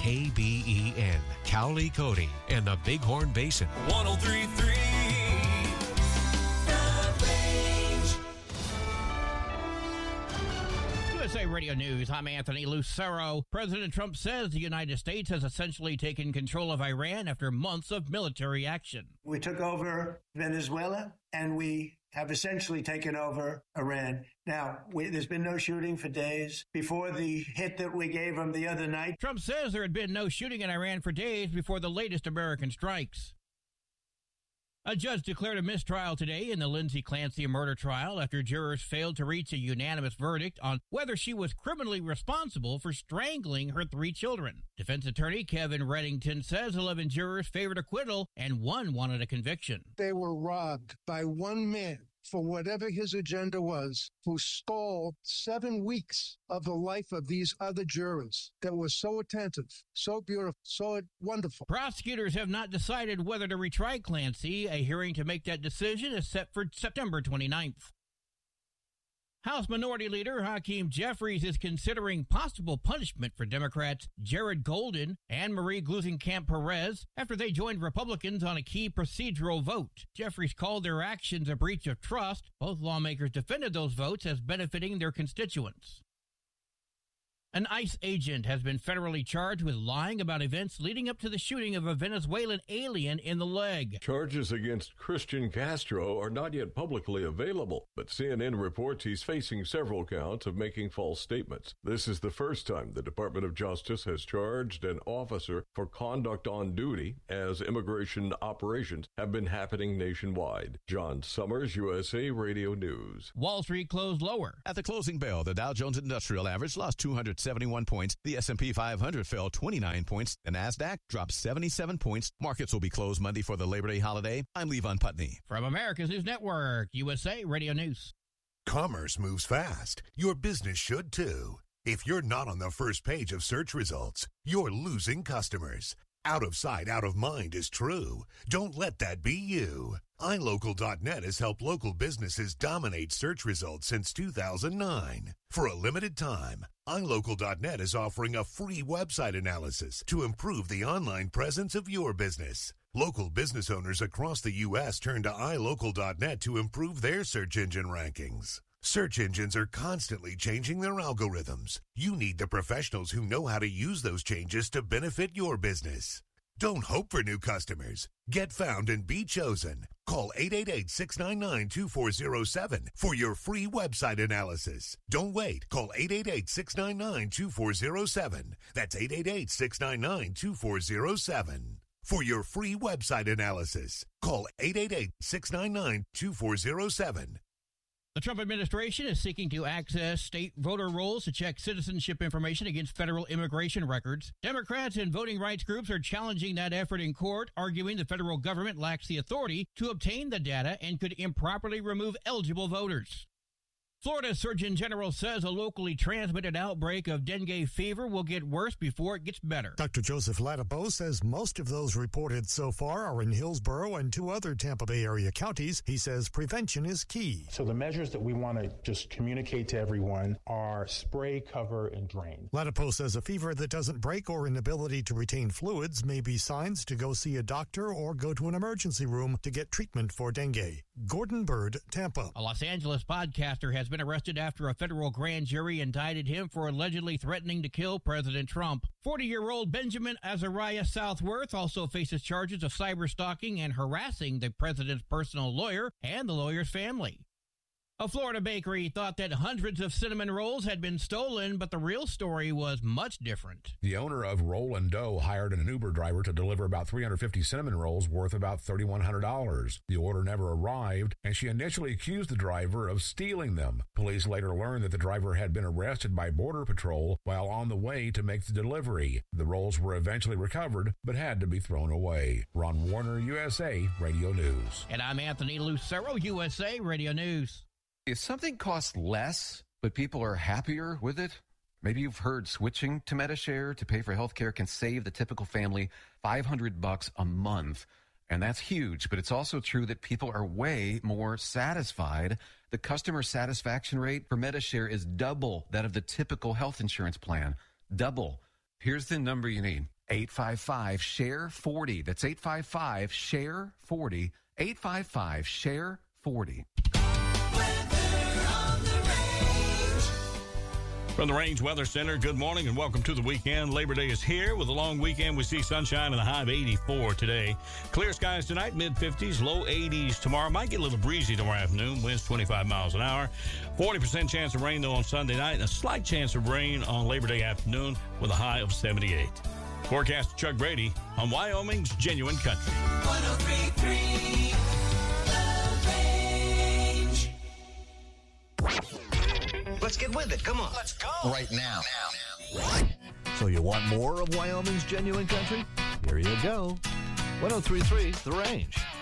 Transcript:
KBEN, Cowley Cody, and the Bighorn Basin. 103.3 USA Radio News, I'm Anthony Lucero. President Trump says the United States has essentially taken control of Iran after months of military action. We took over Venezuela, and we have essentially taken over Iran. Now, there's been no shooting for days before the hit that we gave them the other night. Trump says there had been no shooting in Iran for days before the latest American strikes. A judge declared a mistrial today in the Lindsay Clancy murder trial after jurors failed to reach a unanimous verdict on whether she was criminally responsible for strangling her 3 children. Defense attorney Kevin Reddington says 11 jurors favored acquittal and 1 wanted a conviction. They were robbed by one man for whatever his agenda was, who stole 7 weeks of the life of these other jurors that were so attentive, so beautiful, so wonderful. Prosecutors have not decided whether to retry Clancy. A hearing to make that decision is set for September 29th. House Minority Leader Hakeem Jeffries is considering possible punishment for Democrats Jared Golden and Marie Gluesenkamp-Perez after they joined Republicans on a key procedural vote. Jeffries called their actions a breach of trust. Both lawmakers defended those votes as benefiting their constituents. An ICE agent has been federally charged with lying about events leading up to the shooting of a Venezuelan alien in the leg. Charges against Christian Castro are not yet publicly available, but CNN reports he's facing several counts of making false statements. This is the first time the Department of Justice has charged an officer for conduct on duty, as immigration operations have been happening nationwide. John Summers, USA Radio News. Wall Street closed lower. At the closing bell, the Dow Jones Industrial Average lost 271 points. The S&P 500 fell 29 points. The NASDAQ dropped 77 points. Markets will be closed Monday for the Labor Day holiday. I'm Levon Putney. From America's News Network, USA Radio News. Commerce moves fast. Your business should too. If you're not on the first page of search results, you're losing customers. Out of sight, out of mind is true. Don't let that be you. iLocal.net has helped local businesses dominate search results since 2009. For a limited time, iLocal.net is offering a free website analysis to improve the online presence of your business. Local business owners across the U.S. turn to iLocal.net to improve their search engine rankings. Search engines are constantly changing their algorithms. You need the professionals who know how to use those changes to benefit your business. Don't hope for new customers. Get found and be chosen. Call 888-699-2407 for your free website analysis. Don't wait. Call 888-699-2407. That's 888-699-2407. For your free website analysis, call 888-699-2407. The Trump administration is seeking to access state voter rolls to check citizenship information against federal immigration records. Democrats and voting rights groups are challenging that effort in court, arguing the federal government lacks the authority to obtain the data and could improperly remove eligible voters. Florida Surgeon General says a locally transmitted outbreak of dengue fever will get worse before it gets better. Dr. Joseph Ladapo says most of those reported so far are in Hillsborough and 2 other Tampa Bay area counties. He says prevention is key. So the measures that we want to just communicate to everyone are spray, cover, and drain. Ladapo says a fever that doesn't break or inability to retain fluids may be signs to go see a doctor or go to an emergency room to get treatment for dengue. Gordon Bird, Tampa. A Los Angeles podcaster has been arrested after a federal grand jury indicted him for allegedly threatening to kill President Trump. 40-year-old Benjamin Azariah Southworth also faces charges of cyber-stalking and harassing the president's personal lawyer and the lawyer's family. A Florida bakery thought that hundreds of cinnamon rolls had been stolen, but the real story was much different. The owner of Roll and Dough hired an Uber driver to deliver about 350 cinnamon rolls worth about $3,100. The order never arrived, and she initially accused the driver of stealing them. Police later learned that the driver had been arrested by Border Patrol while on the way to make the delivery. The rolls were eventually recovered, but had to be thrown away. Ron Warner, USA Radio News. And I'm Anthony Lucero, USA Radio News. If something costs less, but people are happier with it, maybe you've heard switching to Medi-Share to pay for healthcare can save the typical family $500 a month. And that's huge, but it's also true that people are way more satisfied. The customer satisfaction rate for Medi-Share is double that of the typical health insurance plan. Double. Here's the number you need. 855-SHARE-40. That's 855-SHARE-40. 855-SHARE-40. From the Range Weather Center, good morning and welcome to the weekend. Labor Day is here. With a long weekend, we see sunshine and a high of 84 today. Clear skies tonight, mid-50s, low 80s tomorrow. Might get a little breezy tomorrow afternoon. Winds 25 miles an hour. 40% chance of rain, though, on Sunday night. And a slight chance of rain on Labor Day afternoon with a high of 78. Forecaster Chuck Brady on Wyoming's Genuine Country. 103.3 The Range. Let's get with it. Come on. Let's go. Right now. So you want more of Wyoming's Genuine Country? Here you go. 103.3 The Range.